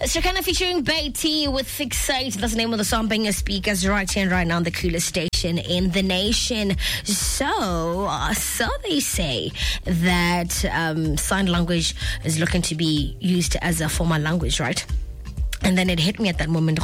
Shakana featuring Beatty with Fixate. That's the name of the song being your speakers right here and right now on the coolest station in the nation. So they say that sign language is looking to be used as a formal language, right? And then it hit me at that moment.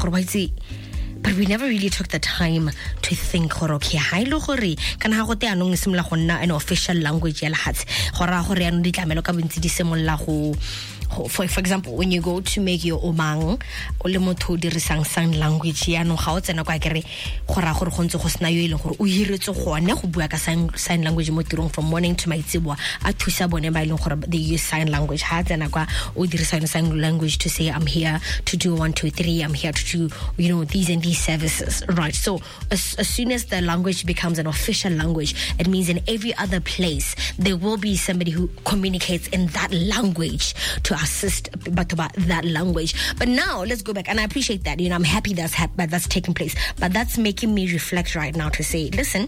But we never really took the time to think, okay, hi lo gore kana ha go te anong simla go nna an official language ya lehatshe gora gore ya no ditlamelo ka bontsi di semolla go for example, when you go to make your omang o le motho dirisang sign language ya no ga o tsena kwa kere gora gore go ntse go sna yo ile gore o hiretse gone go bua ka sign language mo tirong from morning to maitsebwa a thusa bone ba ile gore they use sign language ha tsena kwa o dirisa sign language to say I'm here to do 1 2 3, I'm here to do these and these services, right? So as soon as the language becomes an official language, it means in every other place there will be somebody who communicates in that language to assist but about that language. But now let's go back, and I appreciate that. I'm happy that's taking place, but that's making me reflect right now to say, listen,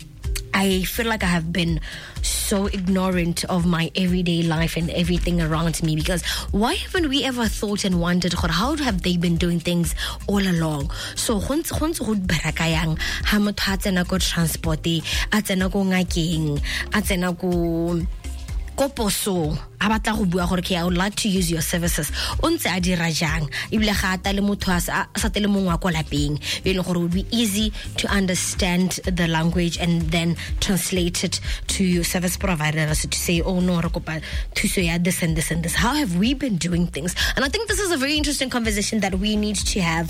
I feel like I have been so ignorant of my everyday life and everything around me, because why haven't we ever thought and wondered how have they been doing things all along? So go beraka yang ha motho a tsena go transport a tsena go ngakeng a tsena go koposo a batla go bua gore I would like to use your services o ntse a dira jang ibile ga ata le motho a sa tele mongwe wa ko lapeng e gore would be easy to understand the language and then translate it to your service provider to say, oh no, re kopa thuso ya this and this and this. How have we been doing things? And I think this is a very interesting conversation that we need to have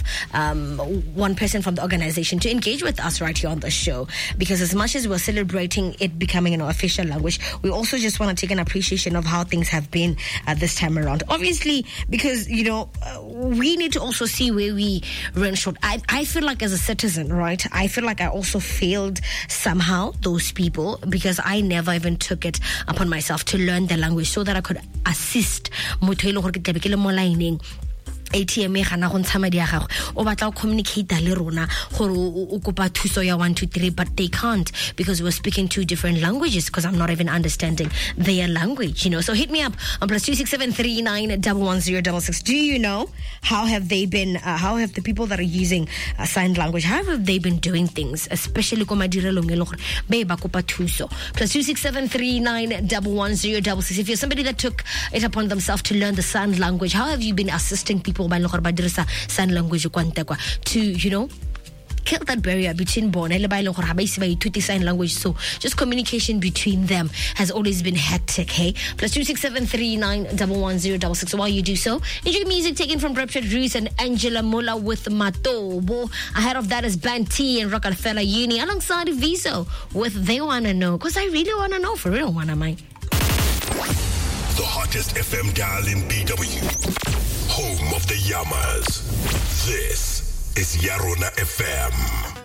one person from the organization to engage with us right here on the show, because as much as we're celebrating it becoming an official language, we also just want to take an appreciation of how things have been this time around. Obviously, because we need to also see where we ran short. I feel like as a citizen, right, I feel like I also failed somehow those people, because I never even took it upon myself to learn the language so that I could assist motho ile gore ke tlabe ke le mo lining ATM e gana go ntsha madi a gago o batla go communicate le rona gore o kopa thuso ya 1 2 3, but they can't because we're speaking two different languages, because I'm not even understanding their language, So hit me up on +26739111066. Do you know how have they been how have the people that are using sign language, how have they been doing things, especially ko madirelong e le gore be ba kopa thuso? +26739111066. If you're somebody that took it upon themselves to learn the sign language, how have you been assisting people ba le gore ba dirisa sign language kwa ntekwa to kill that barrier between bona le ba ile gore ha ba ise ba ithuti sign language? So just communication between them has always been hectic. Hey, +26739111066. While you do so, enjoy music taken from Raptured Roots and Angela Mola with Matobo. Ahead of that is Band T and Rockefeller Uni alongside Viso with They Wanna Know, because I really wanna know, for real, wanna mind. The hottest FM dial in BW, home of the Yamas. This is Yarona FM.